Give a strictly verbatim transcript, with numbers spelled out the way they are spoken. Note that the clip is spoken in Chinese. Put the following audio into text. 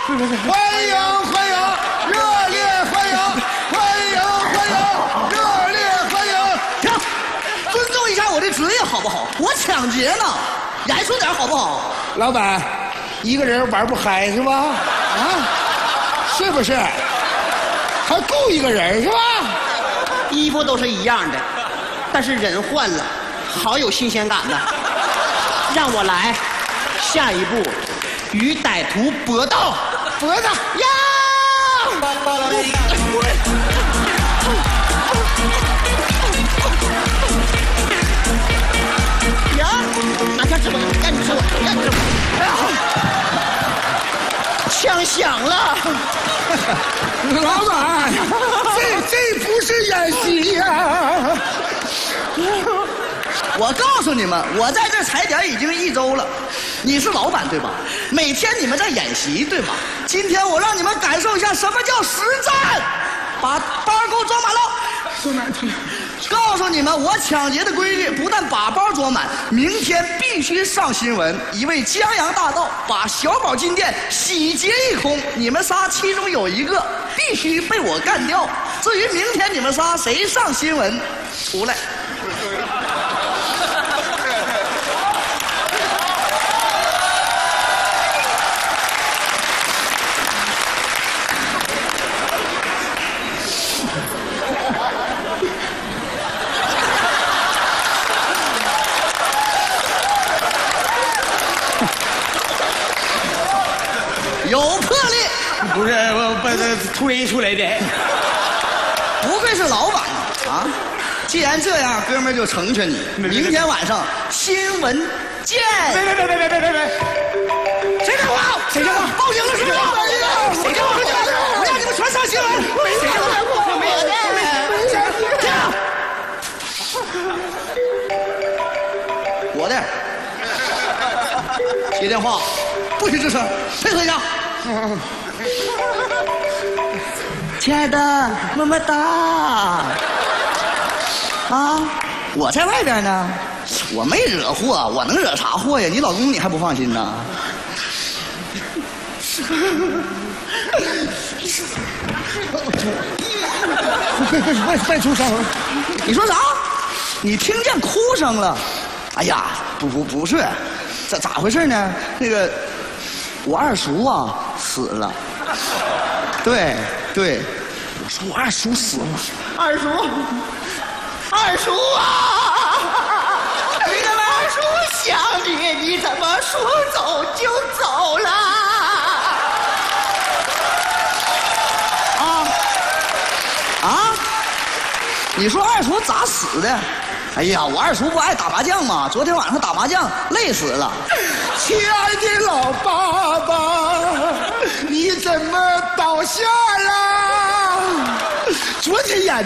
欢迎欢迎，热烈欢迎，欢迎欢迎，热烈欢迎！ 停，尊重一下我的职业好不好？我抢劫呢，严肃点好不好？ 老板，一个人玩不嗨是吧？啊，是不是？还雇一个人是吧？ 衣服都是一样的，但是人换了，好有新鲜感呐！让我来，下一步与歹徒搏斗。 脖子呀！ 呀，拿下指纹，让你吃我，让你吃我！枪响了， 老板，这这不是演戏呀！ 我告诉你们，我在这踩点已经一周了。你是老板对吧？每天你们在演习对吧？今天我让你们感受一下什么叫实战，把包给我装满了。 说难听， 告诉你们，我抢劫的规律不但把包装满，明天必须上新闻。一位江洋大盗把小宝金店洗劫一空，你们仨其中有一个必须被我干掉。至于明天你们仨谁上新闻，出来。有魄力， 不是我把它推出来的。 不愧是老板啊！既然这样，哥们儿就成全你。明天晚上新闻见。 别别别别别别别别！ 谁电话？谁电话？报警了是吧？谁电话？我让你们全上新闻。谁电话？我没有电。停！我的。接电话，不许吱声，配合一下。亲爱的，么么哒。啊，我在外边呢，我没惹祸，我能惹啥祸呀？你老公你还不放心呢？ 别别别别出声！ 你说啥？你听见哭声了？哎呀，不不不是，这咋回事呢？那个，我二叔啊死了。对对，我说我二叔死了。二叔，二叔啊！你的二叔想你，你怎么说走就走了？啊啊！你说二叔咋死的？哎呀，我二叔不爱打麻将吗？昨天晚上打麻将累死了。 亲爱的老爸爸，你怎么倒下了？昨天演